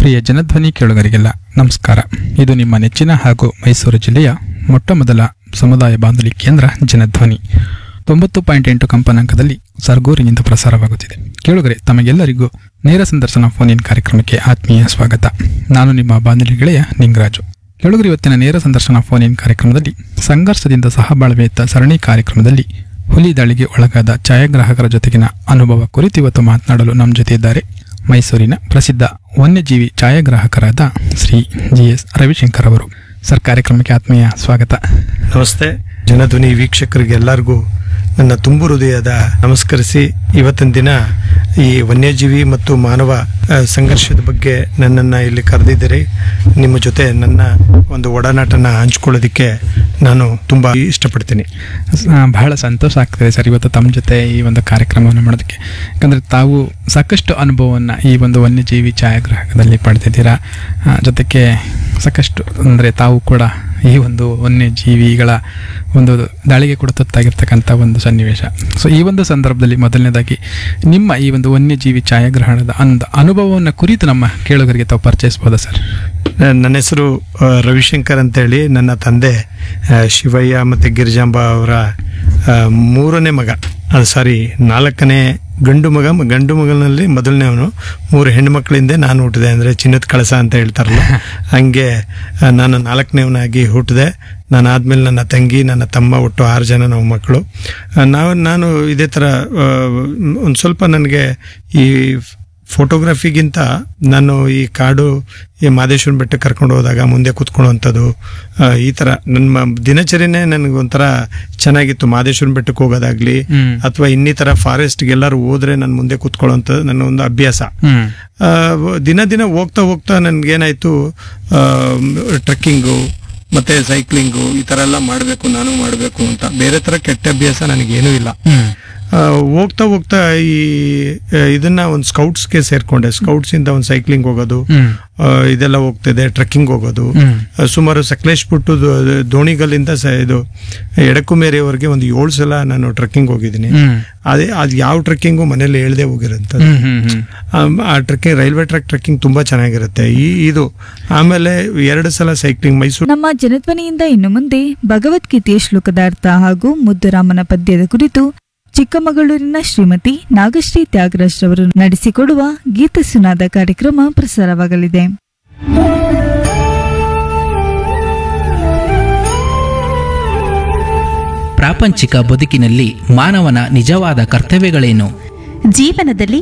ಪ್ರಿಯ ಜನಧ್ವನಿ ಕೇಳುಗರಿಗೆಲ್ಲ ನಮಸ್ಕಾರ. ಇದು ನಿಮ್ಮ ನೆಚ್ಚಿನ ಹಾಗೂ ಮೈಸೂರು ಜಿಲ್ಲೆಯ ಮೊಟ್ಟಮೊದಲ ಸಮುದಾಯ ಬಾನುಲಿ ಕೇಂದ್ರ ಜನಧ್ವನಿ 90.8 ಕಂಪನಾಂಕದಲ್ಲಿ ಸರ್ಗೂರಿನಿಂದ ಪ್ರಸಾರವಾಗುತ್ತಿದೆ. ಕೇಳುಗರೆ, ತಮಗೆಲ್ಲರಿಗೂ ನೇರ ಸಂದರ್ಶನ ಫೋನ್ ಇನ್ ಕಾರ್ಯಕ್ರಮಕ್ಕೆ ಆತ್ಮೀಯ ಸ್ವಾಗತ. ನಾನು ನಿಮ್ಮ ಬಾನುಲಿ ಗೆಳೆಯ ನಿಂಗರಾಜು. ಕೇಳುಗರು, ಇವತ್ತಿನ ನೇರ ಸಂದರ್ಶನ ಫೋನ್ ಇನ್ ಕಾರ್ಯಕ್ರಮದಲ್ಲಿ ಸಂಘರ್ಷದಿಂದ ಸಹಬಾಳ್ವೆಯತ್ತ ಸರಣಿ ಕಾರ್ಯಕ್ರಮದಲ್ಲಿ ಹುಲಿ ದಾಳಿಗೆ ಒಳಗಾದ ಛಾಯಾಗ್ರಾಹಕರ ಜೊತೆಗಿನ ಅನುಭವ ಕುರಿತು ಇವತ್ತು ಮಾತನಾಡಲು ನಮ್ಮ ಜೊತೆ ಇದ್ದಾರೆ ಮೈಸೂರಿನ ಪ್ರಸಿದ್ಧ ವನ್ಯಜೀವಿ ಛಾಯಾಗ್ರಾಹಕರಾದ ಶ್ರೀ GS ರವಿಶಂಕರ್ ಅವರು. ಸರ್, ಕಾರ್ಯಕ್ರಮಕ್ಕೆ ಆತ್ಮೀಯ ಸ್ವಾಗತ. ನಮಸ್ತೆ. ಜನಧ್ವನಿ ವೀಕ್ಷಕರಿಗೆಲ್ಲರಿಗೂ ನನ್ನ ತುಂಬು ಹೃದಯದ ನಮಸ್ಕರಿಸಿ, ಇವತ್ತಿನ ದಿನ ಈ ವನ್ಯಜೀವಿ ಮತ್ತು ಮಾನವ ಸಂಘರ್ಷದ ಬಗ್ಗೆ ನನ್ನನ್ನು ಇಲ್ಲಿ ಕರೆದಿದ್ದೀರಿ. ನಿಮ್ಮ ಜೊತೆ ನನ್ನ ಒಂದು ಒಡನಾಟನ ಹಂಚ್ಕೊಳ್ಳೋದಕ್ಕೆ ನಾನು ತುಂಬ ಇಷ್ಟಪಡ್ತೀನಿ. ಬಹಳ ಸಂತೋಷ ಆಗ್ತದೆ ಸರ್ ಇವತ್ತು ತಮ್ಮ ಜೊತೆ ಈ ಒಂದು ಕಾರ್ಯಕ್ರಮವನ್ನು ಮಾಡೋದಕ್ಕೆ. ಯಾಕಂದರೆ ತಾವು ಸಾಕಷ್ಟು ಅನುಭವವನ್ನು ಈ ಒಂದು ವನ್ಯಜೀವಿ ಛಾಯಾಗ್ರಾಹಕದಲ್ಲಿ ಪಡೆದಿದ್ದೀರಾ. ಜೊತೆಗೆ ಸಾಕಷ್ಟು ಅಂದರೆ ತಾವು ಕೂಡ ಈ ಒಂದು ವನ್ಯಜೀವಿಗಳ ಒಂದು ದಾಳಿಗೆ ಕೂಡ ತುತ್ತಾಗಿರ್ತಕ್ಕಂಥ ಒಂದು ಸನ್ನಿವೇಶ. ಸೊ ಈ ಒಂದು ಸಂದರ್ಭದಲ್ಲಿ ಮೊದಲನೇದಾಗಿ ನಿಮ್ಮ ಈ ಒಂದು ವನ್ಯಜೀವಿ ಛಾಯಾಗ್ರಹಣದ ಅನುಭವವನ್ನು ಕುರಿತು ನಮ್ಮ ಕೇಳುಗರಿಗೆ ತಾವು ಪರಿಚಯಿಸಬಹುದಾ ಸರ್? ನನ್ನ ಹೆಸರು ರವಿಶಂಕರ್ ಅಂತೇಳಿ. ನನ್ನ ತಂದೆ ಶಿವಯ್ಯ ಮತ್ತು ಗಿರಿಜಾಂಬ ಅವರ ಮೂರನೇ ಮಗ, ನಾಲ್ಕನೇ ಗಂಡು ಮಗನಲ್ಲಿ ಮೊದಲನೇವನು. 3 ಹೆಣ್ಣುಮಕ್ಕಳಿಂದ ನಾನು ಹುಟ್ಟಿದೆ. ಅಂದರೆ ಚಿನ್ನದ ಕಳಸ ಅಂತ ಹೇಳ್ತಾರಲ್ಲ, ಹಂಗೆ ನಾನು 4ನೇವನಾಗಿ ಹುಟ್ಟಿದೆ. ನಾನು ಆದಮೇಲೆ ನನ್ನ ತಂಗಿ, ನನ್ನ ತಮ್ಮ, ಒಟ್ಟು 6 ಜನ ನಾವು ಮಕ್ಕಳು. ನಾನು ಇದೇ ಥರ ಒಂದು ಸ್ವಲ್ಪ ನನಗೆ ಈ ಫೋಟೋಗ್ರಫಿಗಿಂತ ನಾನು ಈ ಕಾಡು, ಈ ಮಾದೇಶ್ವರನ ಬೆಟ್ಟಕ್ಕೆ ಕರ್ಕೊಂಡು ಹೋದಾಗ ಮುಂದೆ ಕೂತ್ಕೊಳ್ಳೋವಂಥದ್ದು, ಈ ಥರ ನನ್ನ ದಿನಚರಿನೇ ನನಗೊಂಥರ ಚೆನ್ನಾಗಿತ್ತು. ಮಾದೇಶ್ವರನ ಬೆಟ್ಟಕ್ಕೆ ಹೋಗೋದಾಗ್ಲಿ ಅಥವಾ ಇನ್ನಿತರ ಫಾರೆಸ್ಟ್ಗೆಲ್ಲರೂ ಹೋದ್ರೆ ನಾನು ಮುಂದೆ ಕೂತ್ಕೊಳ್ಳೋವಂಥದ್ದು ನನ್ನ ಒಂದು ಅಭ್ಯಾಸ. ದಿನ ಹೋಗ್ತಾ ನನಗೇನಾಯ್ತು, ಟ್ರೆಕ್ಕಿಂಗು ಮತ್ತೆ ಸೈಕ್ಲಿಂಗು ಈ ಥರ ಎಲ್ಲ ನಾನು ಮಾಡಬೇಕು ಅಂತ. ಬೇರೆ ಥರ ಕೆಟ್ಟ ಅಭ್ಯಾಸ ನನಗೇನೂ ಇಲ್ಲ. ಹೋಗ್ತಾ ಇದನ್ನ ಒಂದು ಸ್ಕೌಟ್ಸ್ಗೆ ಸೇರ್ಕೊಂಡೆ. ಸ್ಕೌಟ್ಸ್ ಇಂದ ಒಂದು ಸೈಕ್ಲಿಂಗ್ ಹೋಗೋದು, ಇದೆಲ್ಲ ಹೋಗ್ತಿದೆ. ಟ್ರೆಕ್ಕಿಂಗ್ ಹೋಗೋದು ಸುಮಾರು ಸಕಲೇಶ್ಪುಟ್ಟು ದೋಣಿಗಲ್ಲಿಂದ ಇದು ಎಡಕುಮೇರಿಯವರೆಗೆ ಒಂದು 7 ಸಲ ನಾನು ಟ್ರೆಕ್ಕಿಂಗ್ ಹೋಗಿದ್ದೀನಿ. ಅದು ಯಾವ ಟ್ರೆಕ್ಕಿಂಗು ಮನೇಲಿ ಹೇಳ್ದೆ ಹೋಗಿರೋಂಥದ್ದು. ಆ ಟ್ರೆಕ್ಕಿಂಗ್, ರೈಲ್ವೆ ಟ್ರೆಕ್ಕಿಂಗ್ ತುಂಬಾ ಚೆನ್ನಾಗಿರುತ್ತೆ. ಇದು ಆಮೇಲೆ 2 ಸಲ ಸೈಕ್ಲಿಂಗ್ ಮೈಸೂರು. ನಮ್ಮ ಜನಧ್ವನಿಯಿಂದ ಇನ್ನು ಮುಂದೆ ಭಗವದ್ಗೀತೆಯ ಶ್ಲೋಕದ ಅರ್ಥ ಹಾಗೂ ಮುದ್ದುರಾಮನ ಪದ್ಯದ ಕುರಿತು ಚಿಕ್ಕಮಗಳೂರಿನ ಶ್ರೀಮತಿ ನಾಗಶ್ರೀ ತ್ಯಾಗರಾಜ್ ರವರು ನಡೆಸಿಕೊಡುವ ಗೀತ ಸುನಾದ ಕಾರ್ಯಕ್ರಮ ಪ್ರಸಾರವಾಗಲಿದೆ. ಪ್ರಾಪಂಚಿಕ ಬದುಕಿನಲ್ಲಿ ಮಾನವನ ನಿಜವಾದ ಕರ್ತವ್ಯಗಳೇನು? ಜೀವನದಲ್ಲಿ